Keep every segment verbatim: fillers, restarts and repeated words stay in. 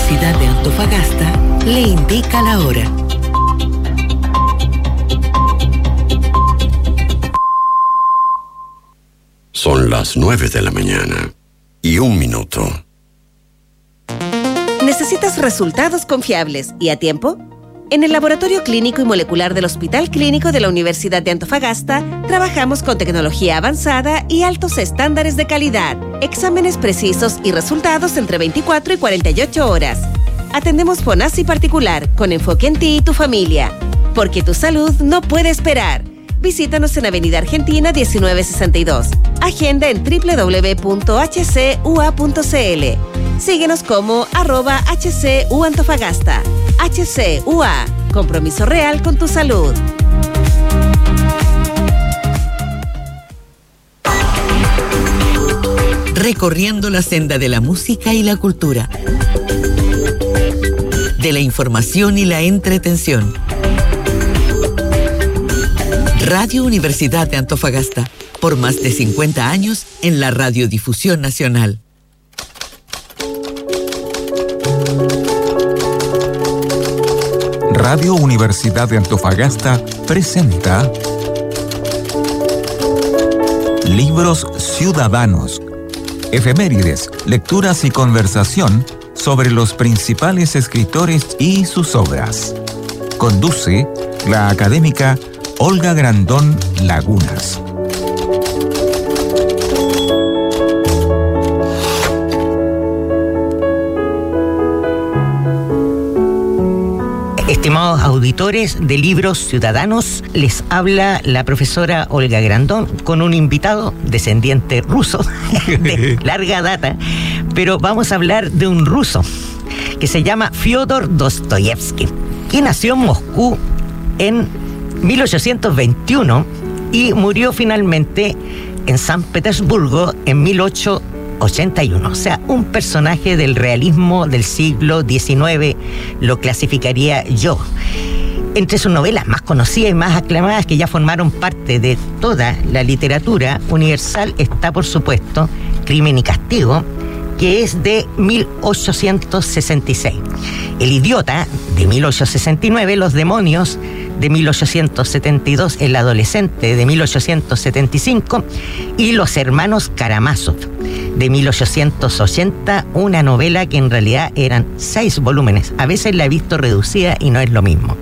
Universidad de Antofagasta le indica la hora. Son las nueve de la mañana y un minuto. ¿Necesitas resultados confiables y a tiempo? En el Laboratorio Clínico y Molecular del Hospital Clínico de la Universidad de Antofagasta trabajamos con tecnología avanzada y altos estándares de calidad, exámenes precisos y resultados entre veinticuatro y cuarenta y ocho horas. Atendemos FONASI particular con enfoque en ti y tu familia, porque tu salud no puede esperar. Visítanos en Avenida Argentina diecinueve sesenta y dos. Agenda en doble u doble u doble u punto h c u a punto c l. Síguenos como arroba H C U Antofagasta. H C U A, compromiso real con tu salud. Recorriendo la senda de la música y la cultura, de la información y la entretención. Radio Universidad de Antofagasta, por más de cincuenta años en la radiodifusión nacional. Radio Universidad de Antofagasta presenta Libros Ciudadanos, efemérides, lecturas y conversación sobre los principales escritores y sus obras. Conduce la académica Olga Grandón Lagunas. Estimados auditores de Libros Ciudadanos, les habla la profesora Olga Grandón con un invitado descendiente ruso de larga data, pero vamos a hablar de un ruso que se llama Fyodor Dostoyevsky, que nació en Moscú en mil ochocientos veintiuno y murió finalmente en San Petersburgo en mil ochocientos ochenta y uno. O sea, un personaje del realismo del siglo diecinueve, lo clasificaría yo. Entre sus novelas más conocidas y más aclamadas, que ya formaron parte de toda la literatura universal, está, por supuesto, Crimen y Castigo, que es de mil ochocientos sesenta y seis. El Idiota, de mil ochocientos sesenta y nueve. Los Demonios, de mil ochocientos setenta y dos. El Adolescente, de mil ochocientos setenta y cinco. Y Los Hermanos Karamazov, de mil ochocientos ochenta, una novela que en realidad eran seis volúmenes. A veces la he visto reducida y no es lo mismo.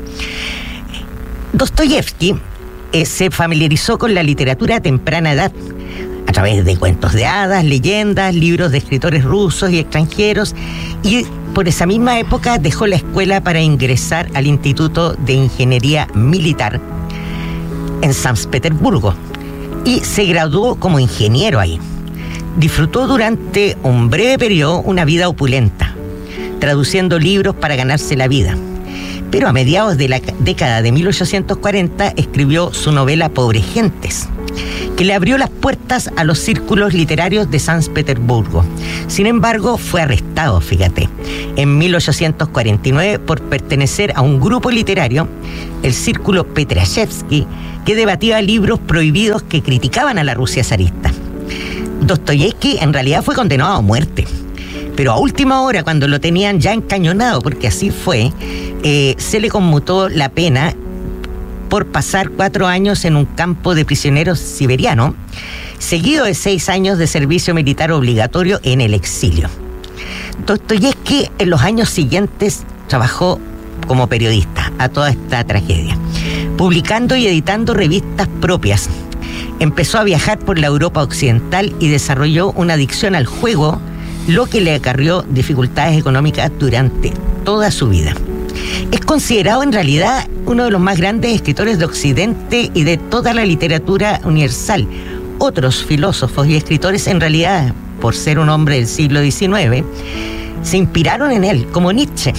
Dostoyevsky eh, se familiarizó con la literatura a temprana edad, a través de cuentos de hadas, leyendas, libros de escritores rusos y extranjeros, y por esa misma época dejó la escuela para ingresar al Instituto de Ingeniería Militar en San Petersburgo y se graduó como ingeniero ahí. Disfrutó durante un breve periodo una vida opulenta, traduciendo libros para ganarse la vida. Pero a mediados de la década de mil ochocientos cuarenta escribió su novela Pobres Gentes, que le abrió las puertas a los círculos literarios de San Petersburgo. Sin embargo, fue arrestado, fíjate, en mil ochocientos cuarenta y nueve por pertenecer a un grupo literario, el Círculo Petrashevsky, que debatía libros prohibidos que criticaban a la Rusia zarista. Dostoyevsky en realidad fue condenado a muerte, pero a última hora, cuando lo tenían ya encañonado, porque así fue, eh, se le conmutó la pena por pasar cuatro años en un campo de prisioneros siberiano, seguido de seis años de servicio militar obligatorio en el exilio. Dostoyevsky en los años siguientes trabajó como periodista a toda esta tragedia, publicando y editando revistas propias. Empezó a viajar por la Europa occidental y desarrolló una adicción al juego, lo que le acarrió dificultades económicas durante toda su vida. Es considerado en realidad uno de los más grandes escritores de Occidente y de toda la literatura universal. Otros filósofos y escritores, en realidad, por ser un hombre del siglo diecinueve, se inspiraron en él, como Nietzsche.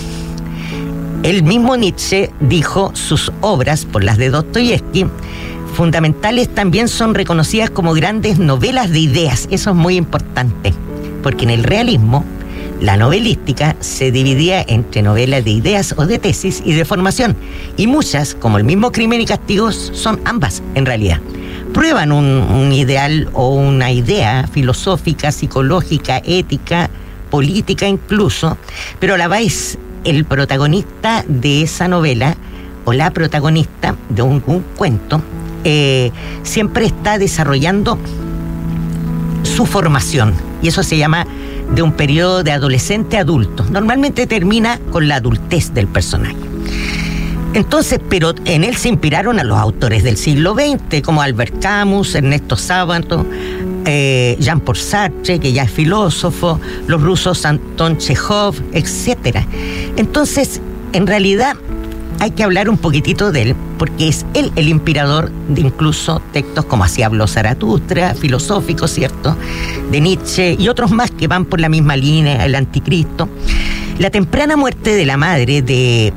El mismo Nietzsche dijo: sus obras, por las de Dostoyevsky, fundamentales, también son reconocidas como grandes novelas de ideas. Eso es muy importante, porque en el realismo la novelística se dividía entre novelas de ideas o de tesis y de formación, y muchas, como el mismo Crimen y Castigo, son ambas en realidad. Prueban un, un ideal o una idea filosófica, psicológica, ética, política incluso, pero a la vez el protagonista de esa novela, o la protagonista de un, un cuento, eh, siempre está desarrollando su formación, y eso se llama de un periodo de adolescente a adulto. Normalmente termina con la adultez del personaje. Entonces, pero en él se inspiraron a los autores del siglo veinte, como Albert Camus, Ernesto Sábato, eh, Jean-Paul Sartre, que ya es filósofo, los rusos Anton Chekhov, etcétera. Entonces, en realidad, hay que hablar un poquitito de él, porque es él el inspirador de incluso textos como Así habló Zaratustra, filosóficos, ¿cierto?, de Nietzsche y otros más que van por la misma línea, el Anticristo. La temprana muerte de la madre de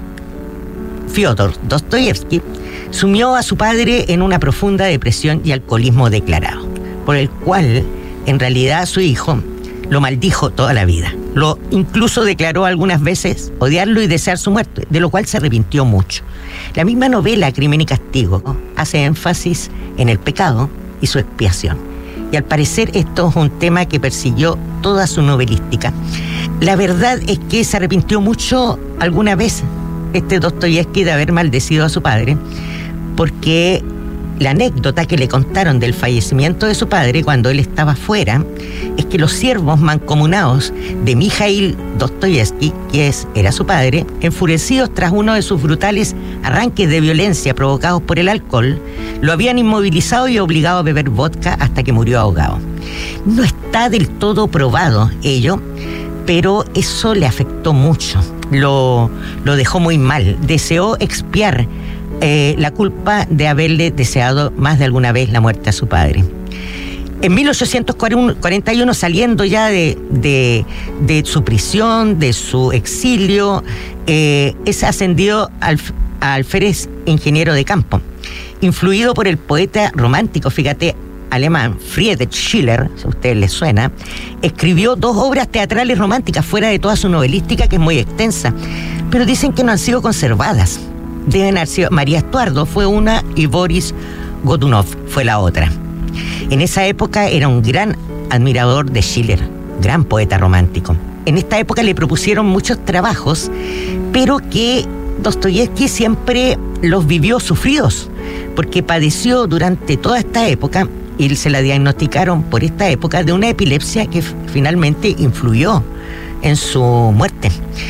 Fyodor Dostoyevsky sumió a su padre en una profunda depresión y alcoholismo declarado, por el cual, en realidad, su hijo lo maldijo toda la vida. Lo incluso declaró algunas veces odiarlo y desear su muerte, de lo cual se arrepintió mucho. La misma novela Crimen y Castigo hace énfasis en el pecado y su expiación. Y al parecer esto es un tema que persiguió toda su novelística. La verdad es que se arrepintió mucho alguna vez este Dostoyevsky de haber maldecido a su padre, porque la anécdota que le contaron del fallecimiento de su padre cuando él estaba fuera es que los siervos mancomunados de Mikhail Dostoyevsky, que es, era su padre, enfurecidos tras uno de sus brutales arranques de violencia provocados por el alcohol, lo habían inmovilizado y obligado a beber vodka hasta que murió ahogado. No está del todo probado ello, pero eso le afectó mucho, lo, lo dejó muy mal, deseó expiar Eh, la culpa de haberle deseado más de alguna vez la muerte a su padre. En mil ochocientos cuarenta y uno, saliendo ya de, de, de su prisión, de su exilio, eh, es ascendido al, a alférez ingeniero de campo. Influido por el poeta romántico, fíjate, alemán Friedrich Schiller, si a ustedes les suena, escribió dos obras teatrales románticas fuera de toda su novelística, que es muy extensa, pero dicen que no han sido conservadas. Deben haber sido María Estuardo fue una y Boris Godunov fue la otra. En esa época era un gran admirador de Schiller, gran poeta romántico. En esta época le propusieron muchos trabajos, pero que Dostoyevsky siempre los vivió sufridos, porque padeció durante toda esta época, y se la diagnosticaron por esta época, de una epilepsia que finalmente influyó en su muerte,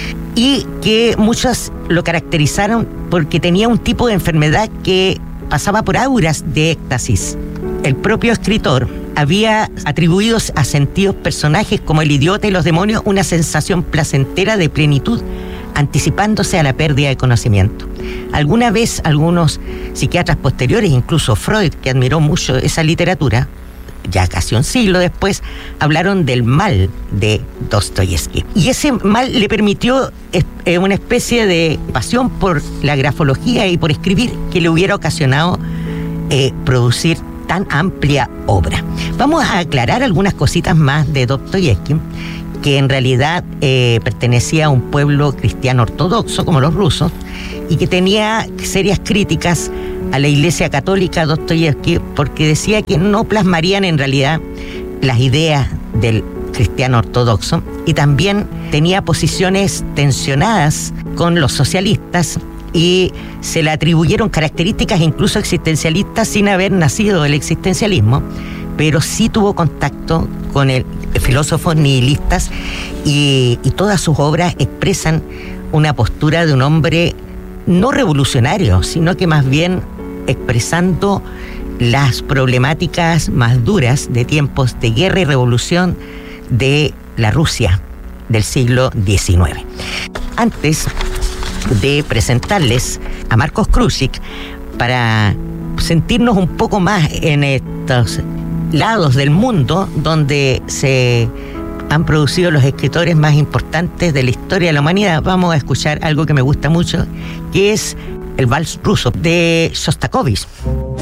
y que muchos lo caracterizaron porque tenía un tipo de enfermedad que pasaba por auras de éxtasis. El propio escritor había atribuido a sentidos personajes como el idiota y los demonios una sensación placentera de plenitud, anticipándose a la pérdida de conocimiento. Alguna vez algunos psiquiatras posteriores, incluso Freud, que admiró mucho esa literatura, ya casi un siglo después, hablaron del mal de Dostoyevsky. Y ese mal le permitió eh, una especie de pasión por la grafología y por escribir que le hubiera ocasionado eh, producir tan amplia obra. Vamos a aclarar algunas cositas más de Dostoyevsky, que en realidad eh, pertenecía a un pueblo cristiano ortodoxo, como los rusos, y que tenía serias críticas a la Iglesia Católica, Dostoyevsky, porque decía que no plasmarían en realidad las ideas del cristiano ortodoxo, y también tenía posiciones tensionadas con los socialistas, y se le atribuyeron características incluso existencialistas sin haber nacido del existencialismo, pero sí tuvo contacto con el filósofos nihilistas, y, y todas sus obras expresan una postura de un hombre no revolucionario, sino que más bien expresando las problemáticas más duras de tiempos de guerra y revolución de la Rusia del siglo diecinueve. Antes de presentarles a Marcos Kruszyk, para sentirnos un poco más en estos lados del mundo donde se han producido los escritores más importantes de la historia de la humanidad, vamos a escuchar algo que me gusta mucho, que es el Vals ruso de Shostakovich.